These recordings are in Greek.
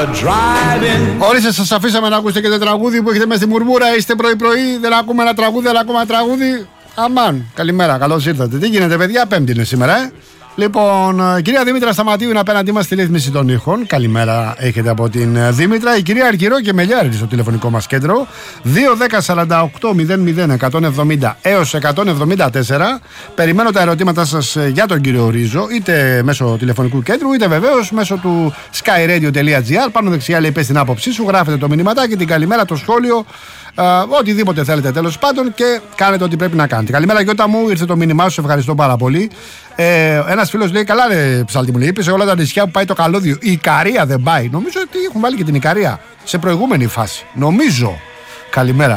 Ορίστε, σας αφήσαμε να ακούσετε και το τραγούδι που έχετε μέσα στη μουρμούρα. Είστε πρωί-πρωί, δεν ακούμε ένα τραγούδι, δεν ακούμε ένα τραγούδι. Αμάν, καλημέρα, καλώς ήρθατε. Τι γίνεται, παιδιά, Πέμπτη είναι σήμερα, Λοιπόν, κυρία Δήμητρα Σταματίου είναι απέναντί μας στη ρύθμιση των ήχων. Καλημέρα έχετε από την Δήμητρα. Η κυρία Αργυρό και Μελιάρη στο τηλεφωνικό μας κέντρο 2-10-48-00-170 έως 174. Περιμένω τα ερωτήματά σας για τον κύριο Ρίζο, είτε μέσω τηλεφωνικού κέντρου, είτε βεβαίως μέσω του skyradio.gr. Πάνω δεξιά λέει πες την άποψή σου, γράφετε το μηνυματάκι, την καλημέρα, το σχόλιο. Οτιδήποτε θέλετε τέλος πάντων και κάνετε ό,τι πρέπει να κάνετε. Καλημέρα Γιώτα μου, ήρθε το μήνυμά σου, ευχαριστώ πάρα πολύ. Ένας φίλος λέει: καλά, ρε ψάλτη μου, λέει, είπε σε όλα τα νησιά που πάει το καλώδιο. Η Ικαρία δεν πάει. Νομίζω ότι έχουν βάλει και την Ικαρία σε προηγούμενη φάση. Νομίζω. Καλημέρα.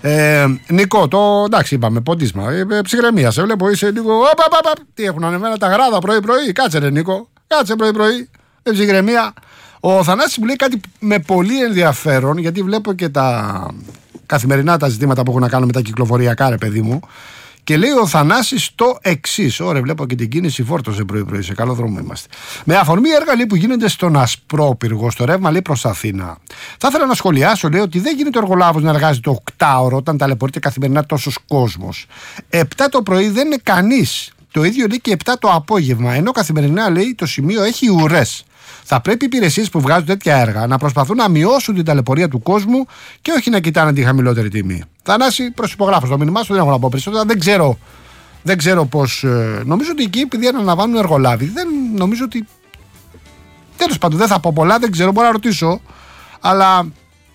Νικό, εντάξει, είπαμε, ποντίσμα. Ψυχραιμία, σε βλέπω, είσαι λίγο. Τι έχουν ανεβαίνει τα γράδα πρωί-πρωί. Κάτσε, ρε Νικό, κάτσε πρωί-πρωί. Ψυχραιμία. Ο Θανάσης μου λέει κάτι με πολύ ενδιαφέρον, γιατί βλέπω και τα καθημερινά τα ζητήματα που έχουν να κάνουν με τα κυκλοφοριακά, ρε παιδί μου. Και λέει ο Θανάσης το εξής. Ωραία, βλέπω και την κίνηση φόρτωσε πρωί-πρωί. Σε καλό δρόμο είμαστε. Με αφορμή έργα λέει, που γίνονται στον Ασπρόπυργο, στο ρεύμα λέει προς Αθήνα. Θα ήθελα να σχολιάσω, λέει, ότι δεν γίνεται ο εργολάβος να εργάζεται το 8ωρο όταν ταλαιπωρείται καθημερινά τόσος κόσμος. 7 το πρωί δεν είναι κανείς. Το ίδιο λέει και 7 το απόγευμα. Ενώ καθημερινά λέει το σημείο έχει ουρές. Θα πρέπει οι υπηρεσίες που βγάζουν τέτοια έργα να προσπαθούν να μειώσουν την ταλαιπωρία του κόσμου και όχι να κοιτάνε τη χαμηλότερη τιμή. Θανάση, προσυπογράφω στο μήνυμά σου, δεν έχω να πω περισσότερα. Δεν ξέρω πώς. Νομίζω ότι εκεί επειδή αναλαμβάνουν εργολάβοι, δεν νομίζω ότι. Τέλος πάντων, δεν θα πω πολλά, δεν ξέρω, μπορώ να ρωτήσω. Αλλά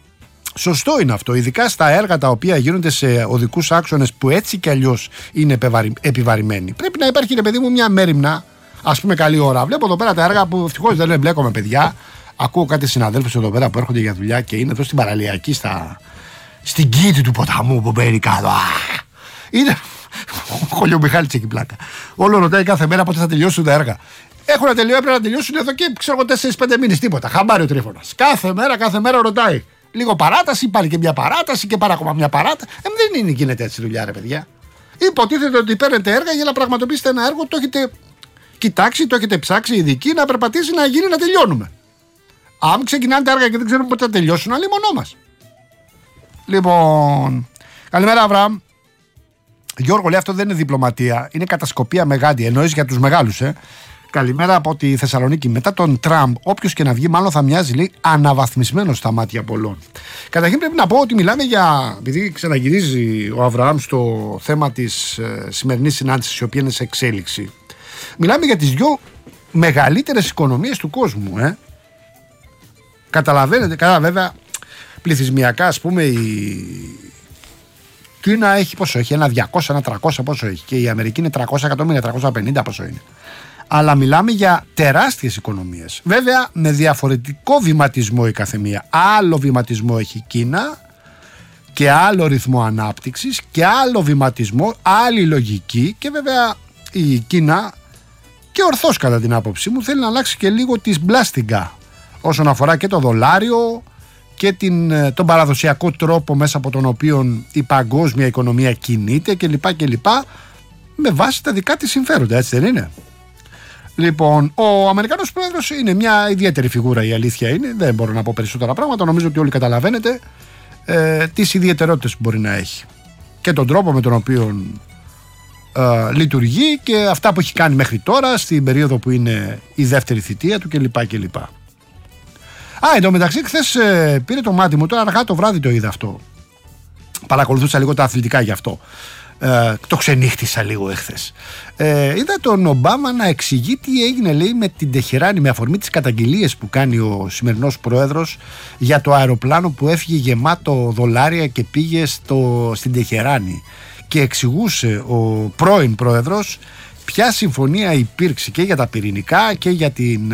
σωστό είναι αυτό, ειδικά στα έργα τα οποία γίνονται σε οδικούς άξονες που έτσι κι αλλιώς είναι επιβαρημένοι. Πρέπει να υπάρχει, ρε παιδί μου, μια μέριμνα. Ας πούμε, καλή ώρα. Βλέπω εδώ πέρα τα έργα που ευτυχώς δεν εμπλέκομαι, παιδιά. Ακούω κάτι συναδέλφους εδώ πέρα που έρχονται για δουλειά και είναι εδώ στην παραλιακή, στην κήτη του ποταμού που μπαίνει κάτω. Είναι. Χολιό Μιχάλης εκεί πλάκα. Όλο ρωτάει κάθε μέρα πότε θα τελειώσουν τα έργα. Έχουν να τελειώσουν, έπρεπε να τελειώσουν εδώ και ξέρω 4-5 μήνες. Τίποτα. Χαμπάρει ο Τρίφωνας. Κάθε μέρα ρωτάει. Λίγο παράταση, πάλι και μια παράταση και πάρα ακόμα μια παράταση. Δεν γίνεται έτσι δουλειά, ρε παιδιά. Υποτίθεται ότι παίρνετε έργα για να πραγματοποιήσετε ένα έργο, το έχετε κοιτάξει, το έχετε ψάξει ειδικοί να περπατήσει, να γίνει, να τελειώνουμε. Αν ξεκινάνε τα έργα και δεν ξέρουμε πότε θα τελειώσουν, αλλήμονό μας. Λοιπόν, καλημέρα Αβραάμ. Γιώργο λέει αυτό δεν είναι διπλωματία, είναι κατασκοπία μεγάντη, εννοείς για τους μεγάλους, Καλημέρα από τη Θεσσαλονίκη. Μετά τον Τραμπ, όποιος και να βγει, μάλλον θα μοιάζει, λέει, αναβαθμισμένος στα μάτια πολλών. Καταρχήν πρέπει να πω ότι μιλάμε για. Επειδή ξαναγυρίζει ο Αβραάμ στο θέμα της σημερινής συνάντησης, η οποία είναι σε εξέλιξη. Μιλάμε για τις δύο μεγαλύτερες οικονομίες του κόσμου, Καταλαβαίνετε, καλά βέβαια, πληθυσμιακά, ας πούμε, η Κίνα έχει πόσο έχει, ένα 200, ένα 300 πόσο έχει και η Αμερική είναι 300 εκατομμύρια, 350 πόσο είναι. Αλλά μιλάμε για τεράστιες οικονομίες. Βέβαια με διαφορετικό βηματισμό η καθεμία. Άλλο βηματισμό έχει η Κίνα και άλλο ρυθμό ανάπτυξης και άλλο βηματισμό, άλλη λογική και βέβαια η Κίνα και ορθώς κατά την άποψή μου θέλει να αλλάξει και λίγο τη μπλάστιγκα όσον αφορά και το δολάριο και τον παραδοσιακό τρόπο μέσα από τον οποίο η παγκόσμια οικονομία κινείται κλπ. Με βάση τα δικά της συμφέροντα, έτσι δεν είναι? Λοιπόν, ο Αμερικανός πρόεδρος είναι μια ιδιαίτερη φιγούρα, η αλήθεια είναι. Δεν μπορώ να πω περισσότερα πράγματα. Νομίζω ότι όλοι καταλαβαίνετε τις ιδιαιτερότητες που μπορεί να έχει και τον τρόπο με τον οποίο λειτουργεί και αυτά που έχει κάνει μέχρι τώρα στην περίοδο που είναι η δεύτερη θητεία του κλπ. Εν τω μεταξύ, χθες πήρε το μάτι μου, τώρα αργά το βράδυ το είδα αυτό. Παρακολουθούσα λίγο τα αθλητικά γι' αυτό. Το ξενύχτησα λίγο εχθές. Είδα τον Ομπάμα να εξηγεί τι έγινε, λέει, με την Τεχεράνη με αφορμή τις καταγγελίες που κάνει ο σημερινός πρόεδρος για το αεροπλάνο που έφυγε γεμάτο δολάρια και πήγε στην Τεχεράνη. Και εξηγούσε ο πρώην πρόεδρος ποια συμφωνία υπήρξε και για τα πυρηνικά και για την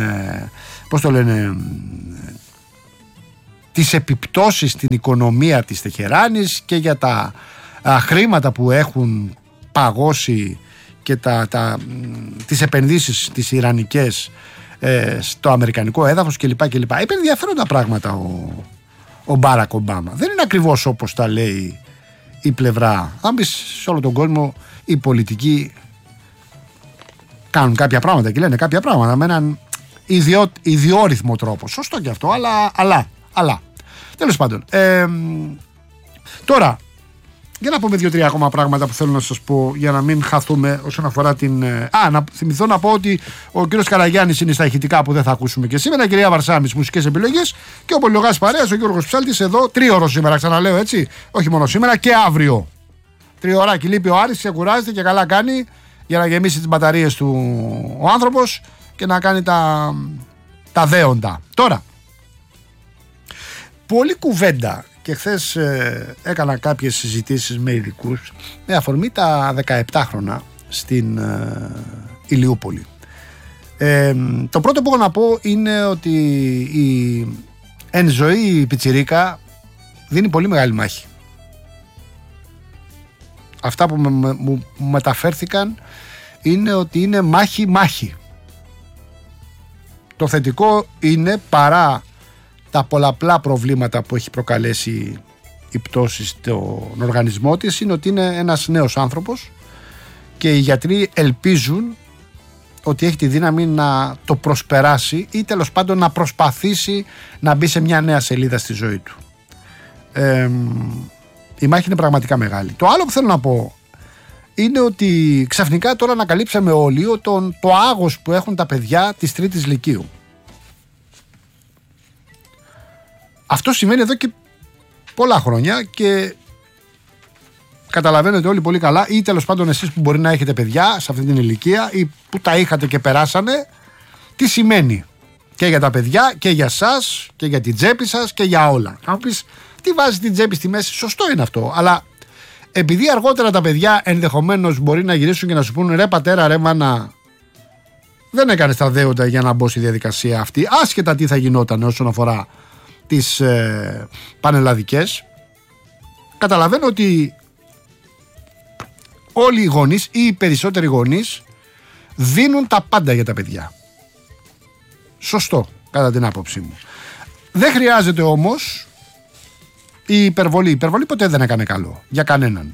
τις επιπτώσεις στην οικονομία της Τεχεράνης και για τα χρήματα που έχουν παγώσει και τις επενδύσεις τις ιρανικές στο αμερικανικό έδαφος κλπ. Είπε ενδιαφέροντα πράγματα ο Μπάρακ Ομπάμα. Δεν είναι ακριβώς όπως τα λέει η πλευρά. Αν πεις σε όλο τον κόσμο οι πολιτικοί κάνουν κάποια πράγματα και λένε κάποια πράγματα με έναν ιδιόρυθμο τρόπο. Σωστό και αυτό, αλλά. Τέλος πάντων. Τώρα, για να πούμε 2-3 ακόμα πράγματα που θέλω να σας πω για να μην χαθούμε όσον αφορά την. Να θυμηθώ να πω ότι ο κύριος Καραγιάννης είναι στα ηχητικά που δεν θα ακούσουμε και σήμερα. Η κυρία Βαρσάμης, μουσικές επιλογές. Και ο Πολυλογάς παρέας, ο Γιώργος Ψάλτης εδώ. 3ωρο σήμερα, ξαναλέω έτσι. Όχι μόνο σήμερα και αύριο. 3 ωράκι λείπει ο Άρης, ξεκουράζεται και καλά κάνει για να γεμίσει τις μπαταρίες του ο άνθρωπος και να κάνει τα δέοντα. Τώρα, πολλή κουβέντα. Και χθες έκανα κάποιες συζητήσεις με ειδικούς με αφορμή τα 17χρονα στην Ηλιούπολη. Το πρώτο που έχω να πω είναι ότι η εν ζωή πιτσιρίκα δίνει πολύ μεγάλη μάχη. Αυτά που μου μεταφέρθηκαν είναι ότι είναι μάχη. Το θετικό είναι, παρά τα πολλαπλά προβλήματα που έχει προκαλέσει η πτώση στον οργανισμό της, είναι ότι είναι ένας νέος άνθρωπος και οι γιατροί ελπίζουν ότι έχει τη δύναμη να το προσπεράσει ή τέλος πάντων να προσπαθήσει να μπει σε μια νέα σελίδα στη ζωή του. Η μάχη είναι πραγματικά μεγάλη. Το άλλο που θέλω να πω είναι ότι ξαφνικά τώρα ανακαλύψαμε όλοι το άγος που έχουν τα παιδιά της 3ης Λυκείου. Αυτό σημαίνει εδώ και πολλά χρόνια και καταλαβαίνετε όλοι πολύ καλά, ή τέλος πάντων εσείς που μπορεί να έχετε παιδιά σε αυτή την ηλικία ή που τα είχατε και περάσανε, τι σημαίνει και για τα παιδιά και για σας και για την τσέπη σας και για όλα. Αν πεις τι βάζει την τσέπη στη μέση, σωστό είναι αυτό, αλλά επειδή αργότερα τα παιδιά ενδεχομένως μπορεί να γυρίσουν και να σου πούνε ρε πατέρα, ρε μάνα, δεν έκανες τα δέοντα για να μπω στη διαδικασία αυτή, άσχετα τι θα γινόταν όσον αφορά τις πανελλαδικές, καταλαβαίνω ότι όλοι οι γονείς ή οι περισσότεροι γονείς δίνουν τα πάντα για τα παιδιά. Σωστό, κατά την άποψή μου. Δεν χρειάζεται όμως η υπερβολή. Η υπερβολή ποτέ δεν έκανε καλό για κανέναν.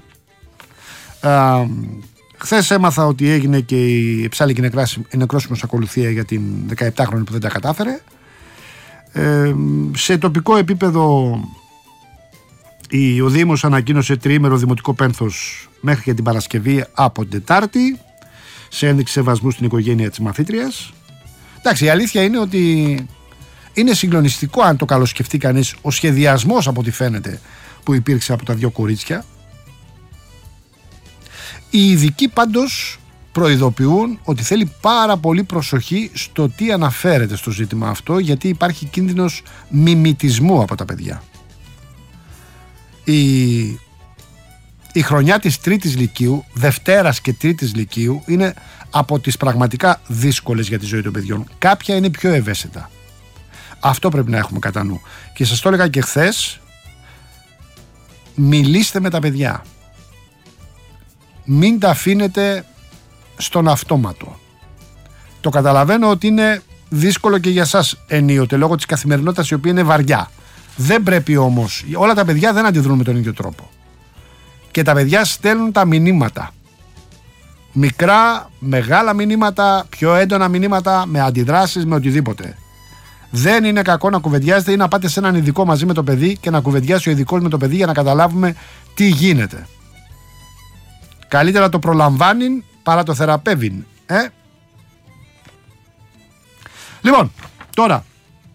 Χθες έμαθα ότι έγινε και η ψάλικη νεκρόσιμος ακολουθία για την 17χρονη που δεν τα κατάφερε. Σε τοπικό επίπεδο ο Δήμος ανακοίνωσε τριήμερο δημοτικό πένθος μέχρι και την Παρασκευή από την Τετάρτη, σε ένδειξη σεβασμού στην οικογένεια της μαθήτριας. Εντάξει, η αλήθεια είναι ότι είναι συγκλονιστικό, αν το καλοσκεφτεί κανείς, ο σχεδιασμός από ό,τι φαίνεται που υπήρξε από τα δύο κορίτσια. Οι ειδικοί πάντως προειδοποιούν ότι θέλει πάρα πολύ προσοχή στο τι αναφέρεται στο ζήτημα αυτό, γιατί υπάρχει κίνδυνος μιμητισμού από τα παιδιά. Η χρονιά της 3ης Λυκείου, Δευτέρας και 3ης Λυκείου, είναι από τις πραγματικά δύσκολες για τη ζωή των παιδιών. Κάποια είναι πιο ευαίσθητα. Αυτό πρέπει να έχουμε κατά νου. Και σας το έλεγα και χθες, μιλήστε με τα παιδιά. Μην τα αφήνετε στον αυτόματο. Το καταλαβαίνω ότι είναι δύσκολο και για σας ενίοτε, λόγω της καθημερινότητας η οποία είναι βαριά. Δεν πρέπει όμως, όλα τα παιδιά δεν αντιδρούν με τον ίδιο τρόπο. Και τα παιδιά στέλνουν τα μηνύματα. Μικρά, μεγάλα μηνύματα, πιο έντονα μηνύματα, με αντιδράσεις, με οτιδήποτε. Δεν είναι κακό να κουβεντιάζετε ή να πάτε σε έναν ειδικό μαζί με το παιδί και να κουβεντιάσει ο ειδικός με το παιδί για να καταλάβουμε τι γίνεται. Καλύτερα το προλαμβάνει παρά το θεραπεύει. Λοιπόν, τώρα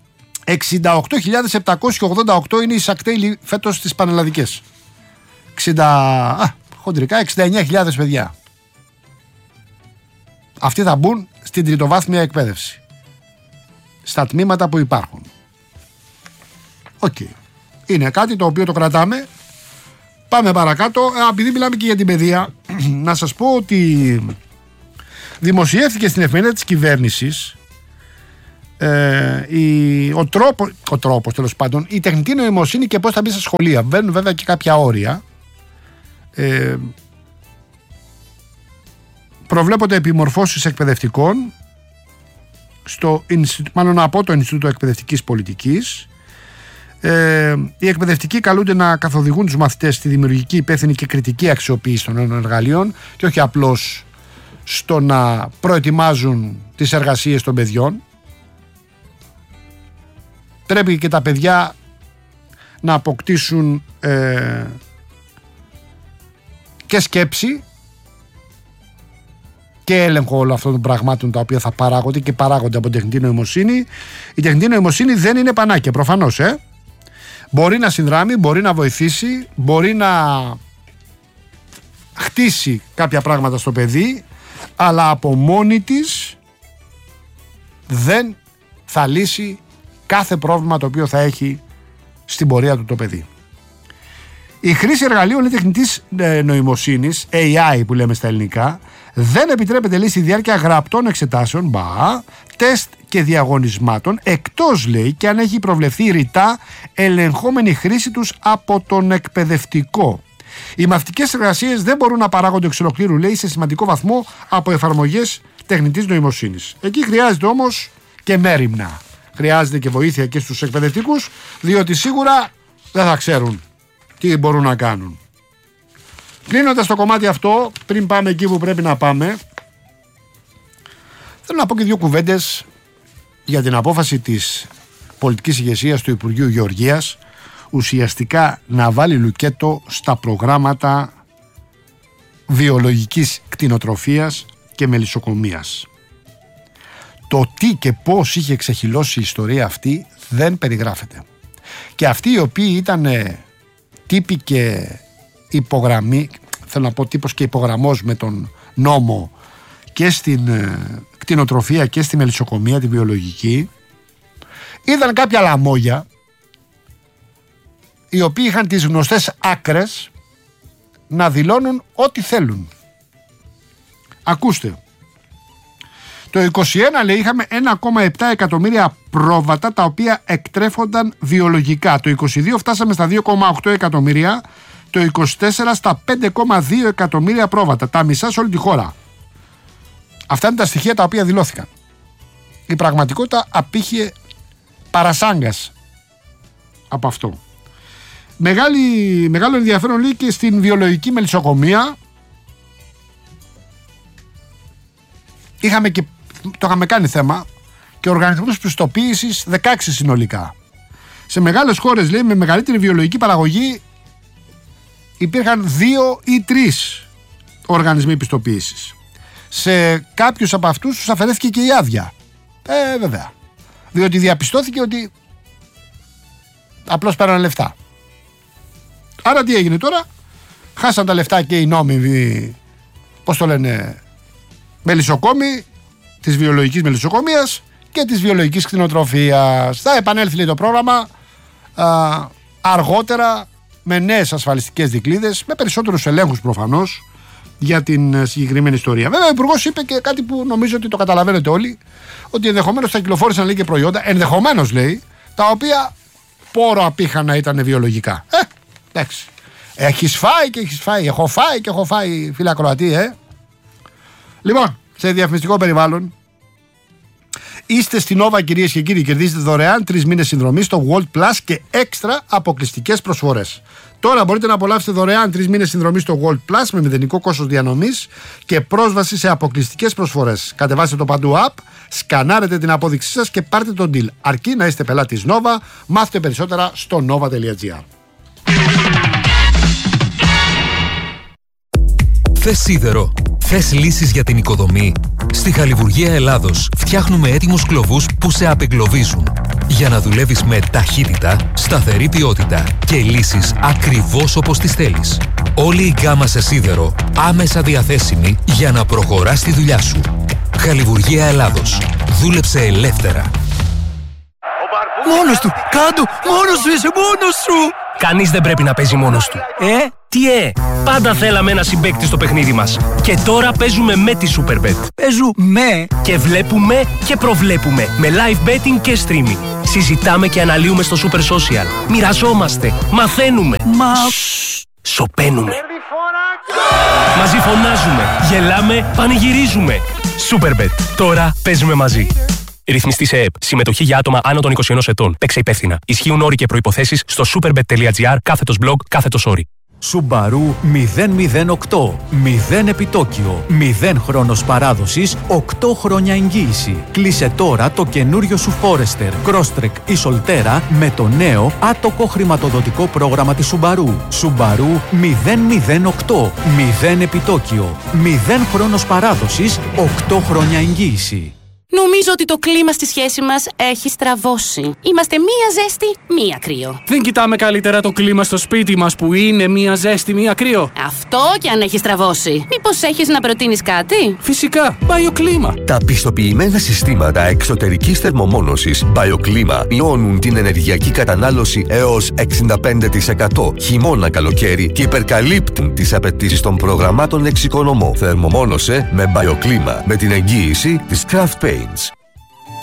68.788 είναι οι σακτέιλοι φέτος στις πανελλαδικές. Χοντρικά 69.000 παιδιά. Αυτοί θα μπουν στην τριτοβάθμια εκπαίδευση, στα τμήματα που υπάρχουν. Είναι κάτι το οποίο το κρατάμε. Πάμε παρακάτω. Επειδή μιλάμε και για την παιδεία, να σας πω ότι δημοσιεύθηκε στην εφημερίδα της κυβέρνησης ο τρόπος τέλος πάντων, η τεχνητή νοημοσύνη και πώς θα μπει στα σχολεία. Βαίνουν βέβαια και κάποια όρια. Προβλέπονται επιμορφώσεις εκπαιδευτικών από το Ινστιτούτο Εκπαιδευτικής Πολιτικής. Οι εκπαιδευτικοί καλούνται να καθοδηγούν τους μαθητές στη δημιουργική, υπεύθυνη και κριτική αξιοποίηση των νέων εργαλείων και όχι απλώς στο να προετοιμάζουν τις εργασίες των παιδιών. πρέπει και τα παιδιά να αποκτήσουν και σκέψη και έλεγχο όλων αυτών των πραγμάτων τα οποία θα παράγονται και παράγονται από τεχνητή νοημοσύνη. Η τεχνητή νοημοσύνη δεν είναι πανάκια, προφανώς. Μπορεί να συνδράμει, μπορεί να βοηθήσει, μπορεί να χτίσει κάποια πράγματα στο παιδί, αλλά από μόνη της δεν θα λύσει κάθε πρόβλημα το οποίο θα έχει στην πορεία του το παιδί. Η χρήση εργαλείων τεχνητής νοημοσύνης, AI που λέμε στα ελληνικά, δεν επιτρέπεται λέει στη διάρκεια γραπτών εξετάσεων, τεστ και διαγωνισμάτων, εκτός λέει και αν έχει προβλεφθεί ρητά ελεγχόμενη χρήση τους από τον εκπαιδευτικό. Οι μαθητικές εργασίες δεν μπορούν να παράγονται εξ ολοκλήρου λέει σε σημαντικό βαθμό από εφαρμογές τεχνητής νοημοσύνης. Εκεί χρειάζεται όμως και μέριμνα. Χρειάζεται και βοήθεια και στους εκπαιδευτικούς, διότι σίγουρα δεν θα ξέρουν τι μπορούν να κάνουν. Κλείνοντας το κομμάτι αυτό, πριν πάμε εκεί που πρέπει να πάμε, θέλω να πω και δύο κουβέντες για την απόφαση της πολιτικής ηγεσίας του Υπουργείου Γεωργίας ουσιαστικά να βάλει λουκέτο στα προγράμματα βιολογικής κτηνοτροφίας και μελισσοκομείας. Το τι και πώς είχε ξεχυλώσει η ιστορία αυτή δεν περιγράφεται. Και αυτοί οι οποίοι ήταν τύποι και υπογραμμή, θέλω να πω τύπος και υπογραμμός με τον νόμο και στην κτηνοτροφία και στη μελισσοκομεία, τη βιολογική, είδαν κάποια λαμόγια οι οποίοι είχαν τις γνωστές άκρες να δηλώνουν ό,τι θέλουν. Ακούστε. Το 21 λέει είχαμε 1,7 εκατομμύρια πρόβατα τα οποία εκτρέφονταν βιολογικά. Το 22 φτάσαμε στα 2,8 εκατομμύρια, το 24 στα 5,2 εκατομμύρια πρόβατα. Τα μισά σε όλη τη χώρα. Αυτά είναι τα στοιχεία τα οποία δηλώθηκαν. Η πραγματικότητα απήχε παρασάγκας από αυτό. Μεγάλο ενδιαφέρον λέει και στην βιολογική μελισσοκομεία. Το είχαμε κάνει θέμα και οργανισμούς πιστοποίησης 16 συνολικά. Σε μεγάλες χώρες λέει με μεγαλύτερη βιολογική παραγωγή υπήρχαν 2 ή 3 οργανισμοί πιστοποίησης. Σε κάποιους από αυτούς τους αφαιρέθηκε και η άδεια. Βέβαια. Διότι διαπιστώθηκε ότι απλώς πέραν λεφτά. Άρα τι έγινε τώρα? Χάσαν τα λεφτά και οι νόμιμοι, πώς το λένε, μελισσοκόμοι της βιολογικής μελισσοκομείας και της βιολογικής κτηνοτροφίας. Θα επανέλθει λέει το πρόγραμμα αργότερα με νέες ασφαλιστικές δικλείδες, με περισσότερους ελέγχους προφανώς για την συγκεκριμένη ιστορία. Βέβαια ο Υπουργός είπε και κάτι που νομίζω ότι το καταλαβαίνετε όλοι, ότι ενδεχομένως θα κυκλοφόρησαν λέει και προϊόντα, ενδεχομένως λέει, τα οποία πόρο απήχαν να ήταν βιολογικά. Εντάξει. Έχεις φάει και έχεις φάει. Έχω φάει και έχω φάει, φίλε ακροατή, Λοιπόν, σε διαφημιστικό περιβάλλον, είστε στην Nova κυρίες και κύριοι, κερδίζετε δωρεάν 3 μήνες συνδρομή στο World Plus και έξτρα αποκλειστικές προσφορές. Τώρα μπορείτε να απολαύσετε δωρεάν 3 μήνες συνδρομή στο World Plus με μηδενικό κόστος διανομής και πρόσβαση σε αποκλειστικές προσφορές. Κατεβάστε το παντού app, σκανάρετε την απόδειξή σας και πάρτε τον deal. Αρκεί να είστε πελάτης Nova, μάθετε περισσότερα στο nova.gr. Θες σίδερο? Θες λύσεις για την οικοδομή? Στη Χαλιβουργία Ελλάδος φτιάχνουμε έτοιμους κλωβούς που σε απεγκλωβίζουν για να δουλεύεις με ταχύτητα, σταθερή ποιότητα και λύσεις ακριβώς όπως τις θέλεις. Όλη η γκάμα σε σίδερο άμεσα διαθέσιμη για να προχωράς τη δουλειά σου. Χαλιβουργία Ελλάδος. Δούλεψε ελεύθερα. Μόνος του! Κάντο! Μόνος σου είσαι! Μόνος σου! Κανείς δεν πρέπει να παίζει μόνος του. Τι πάντα θέλαμε ένα συμπαίκτη στο παιχνίδι μας. Και τώρα παίζουμε με τη Superbet. Παίζουμε και βλέπουμε και προβλέπουμε με live betting και streaming. Συζητάμε και αναλύουμε στο Super Social. Μοιραζόμαστε, μαθαίνουμε. Σωπαίνουμε. Μαζί φωνάζουμε, γελάμε, πανηγυρίζουμε. Superbet. Τώρα παίζουμε μαζί. Ρυθμιστή σε ΕΕΠ. Συμμετοχή για άτομα άνω των 21 ετών. Παίξε υπεύθυνα. Ισχύουν όροι και προϋποθέσεις στο superbet.gr/blog/όροι. Subaru 008. 0 επιτόκιο. 0 χρόνος παράδοσης. 8 χρόνια εγγύηση. Κλείσε τώρα το καινούριο σου Forester, Crosstrek ή Solterra με το νέο άτοκο χρηματοδοτικό πρόγραμμα της Subaru. Subaru 008. 0 επιτόκιο. 0 χρόνος παράδοσης. 8 χρόνια εγγύηση. Νομίζω ότι το κλίμα στη σχέση μας έχει στραβώσει. Είμαστε μία ζέστη, μία κρύο. Δεν κοιτάμε καλύτερα το κλίμα στο σπίτι μας που είναι μία ζέστη, μία κρύο? Αυτό και αν έχει στραβώσει. Μήπως έχεις να προτείνεις κάτι? Φυσικά, BioClima. Τα πιστοποιημένα συστήματα εξωτερικής θερμομόνωσης BioClima μειώνουν την ενεργειακή κατανάλωση έως 65% χειμώνα-καλοκαίρι και υπερκαλύπτουν τις απαιτήσεις των προγραμμάτων εξοικονομώ. Θερμομόνωσε με BioClima με την εγγύηση της Craft Paints.